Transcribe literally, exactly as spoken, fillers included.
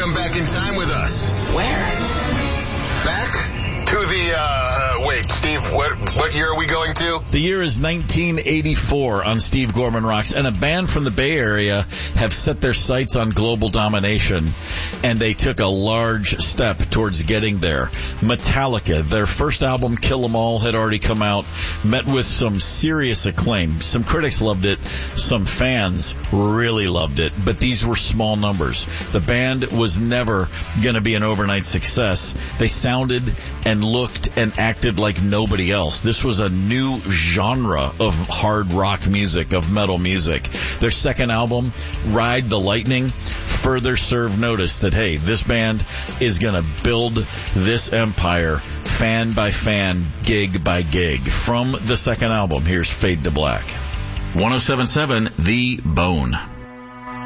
come back in time with us. Where? Back to the, uh, uh, wait, Steve, what what year are we going to? The year is nineteen eighty-four on Steve Gorman Rocks, and a band from the Bay Area have set their sights on global domination, and they took a large step towards getting there. Metallica, their first album, Kill 'Em All, had already come out, met with some serious acclaim. Some critics loved it, some fans really loved it, but these were small numbers. The band was never going to be an overnight success. They sounded and looked and acted like nobody else. This was a new genre of hard rock music, of metal music. Their second album, Ride the Lightning, further served notice that, hey, this band is going to build this empire fan by fan, gig by gig. From the second album, here's Fade to Black. one oh seven point seven The Bone.